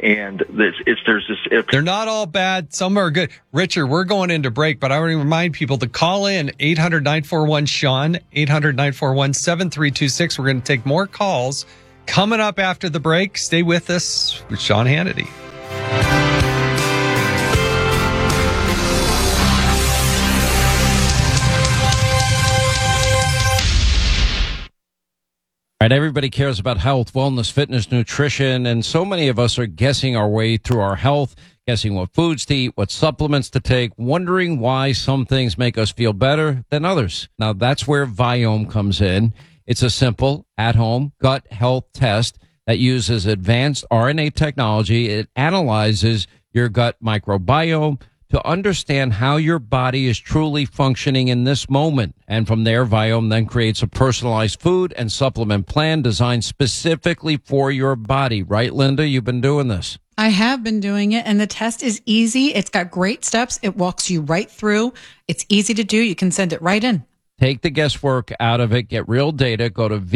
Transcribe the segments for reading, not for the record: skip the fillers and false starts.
And they're not all bad. Some are good. Richard, we're going into break, but I want to remind people to call in 800-941-SEAN, 800-941-7326. We're going to take more calls coming up after the break. Stay with us with Sean Hannity. Right, everybody cares about health, wellness, fitness, nutrition, and so many of us are guessing our way through our health, guessing what foods to eat, what supplements to take, wondering why some things make us feel better than others. Now, that's where Viome comes in. It's a simple, at-home gut health test that uses advanced RNA technology. It analyzes your gut microbiome to understand how your body is truly functioning in this moment. And from there, Viome then creates a personalized food and supplement plan designed specifically for your body. Right, Linda? You've been doing this. I have been doing it, and the test is easy. It's got great steps. It walks you right through. It's easy to do. You can send it right in. Take the guesswork out of it. Get real data. Go to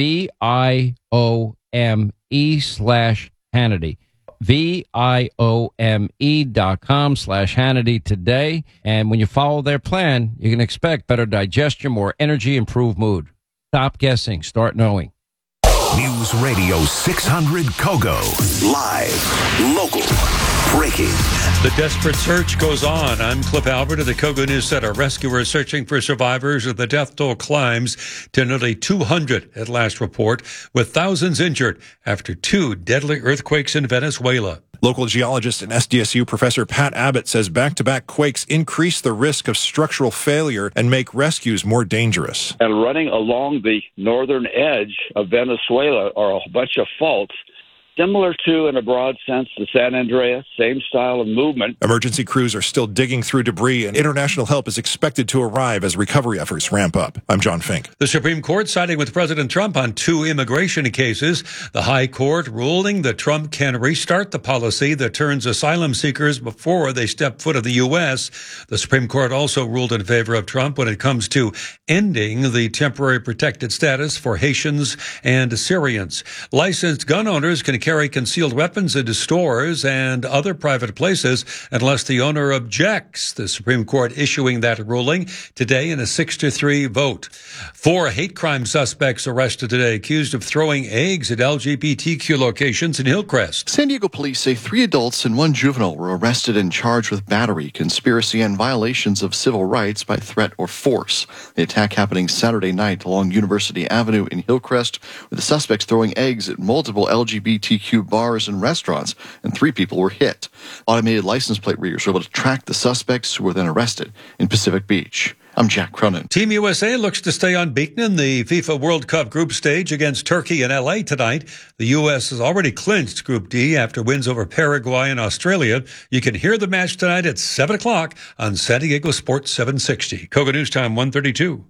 VIOME/Hannity. VIOME.com/Hannity today. And when you follow their plan, you can expect better digestion, more energy, improved mood. Stop guessing. Start knowing. News Radio 600 Kogo. Live, local, breaking. The desperate search goes on. I'm Cliff Albert at the Kogo News Center. Rescuers searching for survivors as the death toll climbs to nearly 200 at last report, with thousands injured after 2 deadly earthquakes in Venezuela. Local geologist and SDSU Professor Pat Abbott says back-to-back quakes increase the risk of structural failure and make rescues more dangerous. And running along the northern edge of Venezuela are a bunch of faults, similar to, in a broad sense, the San Andreas, same style of movement. Emergency crews are still digging through debris, and international help is expected to arrive as recovery efforts ramp up. I'm John Fink. The Supreme Court siding with President Trump on 2 immigration cases. The High Court ruling that Trump can restart the policy that turns asylum seekers before they step foot in the U.S. The Supreme Court also ruled in favor of Trump when it comes to ending the temporary protected status for Haitians and Syrians. Licensed gun owners can carry concealed weapons into stores and other private places unless the owner objects. The Supreme Court issuing that ruling today in a 6-3 vote. 4 hate crime suspects arrested today, accused of throwing eggs at LGBTQ locations in Hillcrest. San Diego police say 3 adults and 1 juvenile were arrested and charged with battery, conspiracy, and violations of civil rights by threat or force. The attack happening Saturday night along University Avenue in Hillcrest, with the suspects throwing eggs at multiple LGBTQ bars and restaurants, and 3 people were hit. Automated license plate readers were able to track the suspects, who were then arrested in Pacific Beach. I'm Jack Cronin. Team USA looks to stay unbeaten in the FIFA World Cup group stage against Turkey in L.A. tonight. The U.S. has already clinched Group D after wins over Paraguay and Australia. You can hear the match tonight at 7 o'clock on San Diego Sports 760. Kogo News Time 1:32.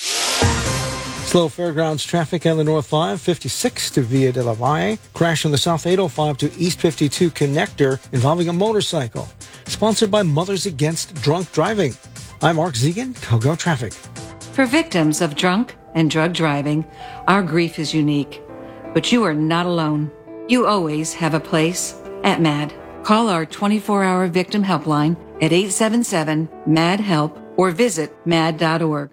Slow Fairgrounds traffic on the North 5, 56 to Via de la Valle. Crash on the South 805 to East 52 connector involving a motorcycle. Sponsored by Mothers Against Drunk Driving. I'm Mark Zegan, Kogo Traffic. For victims of drunk and drug driving, our grief is unique. But you are not alone. You always have a place at MAD. Call our 24-hour victim helpline at 877-MAD-HELP or visit mad.org.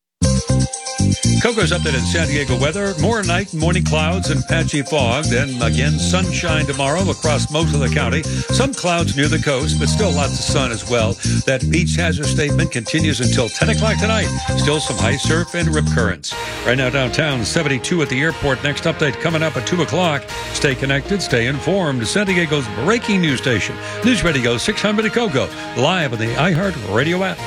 Kogo's updated San Diego weather. More night, morning clouds and patchy fog. Then again, sunshine tomorrow across most of the county. Some clouds near the coast, but still lots of sun as well. That beach hazard statement continues until 10 o'clock tonight. Still some high surf and rip currents. Right now downtown, 72 at the airport. Next update coming up at 2 o'clock. Stay connected, stay informed. San Diego's breaking news station. News Radio 600 at Kogo. Live on the iHeart Radio app.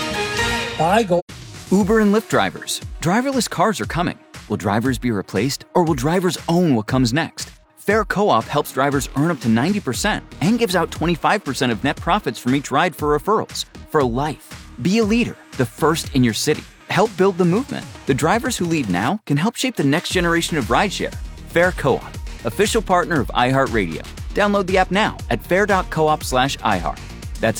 Uber and Lyft drivers. Driverless cars are coming. Will drivers be replaced, or will drivers own what comes next? Fair Co-op helps drivers earn up to 90% and gives out 25% of net profits from each ride for referrals. For life. Be a leader, the first in your city. Help build the movement. The drivers who lead now can help shape the next generation of rideshare. Fair Co-op, official partner of iHeartRadio. Download the app now at fair.coop/iHeart. That's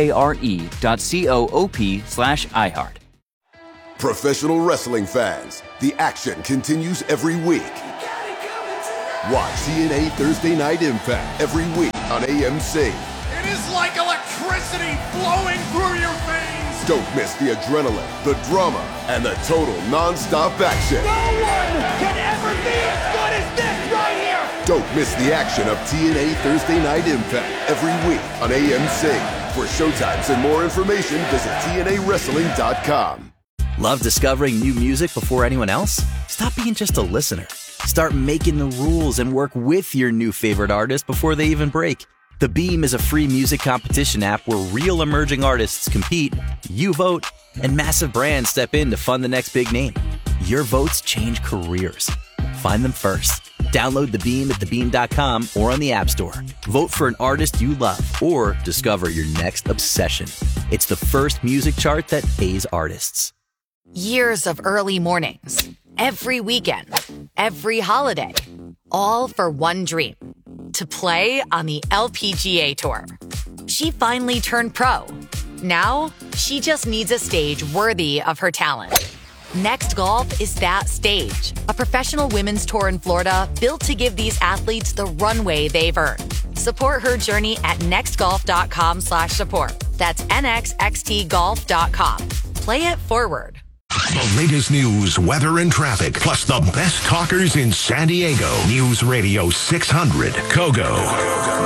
FARE.coop/iHeart. Professional wrestling fans, the action continues every week. Watch TNA Thursday Night Impact every week on AMC. It is like electricity flowing through your veins. Don't miss the adrenaline, the drama, and the total non-stop action. No one can ever be as good as this right here. Don't miss the action of TNA Thursday Night Impact every week on AMC. For showtimes and more information, visit TNAWrestling.com. Love discovering new music before anyone else? Stop being just a listener. Start making the rules and work with your new favorite artist before they even break. The Beam is a free music competition app where real emerging artists compete, you vote, and massive brands step in to fund the next big name. Your votes change careers. Find them first. Download The Beam at thebeam.com or on the App Store. Vote for an artist you love or discover your next obsession. It's the first music chart that pays artists. Years of early mornings, every weekend, every holiday, all for one dream, to play on the LPGA Tour. She finally turned pro. Now, she just needs a stage worthy of her talent. Next Golf is that stage, a professional women's tour in Florida built to give these athletes the runway they've earned. Support her journey at nextgolf.com/support. That's nxxtgolf.com. Play it forward. The latest news, weather, and traffic, plus the best talkers in San Diego. News Radio 600, KOGO.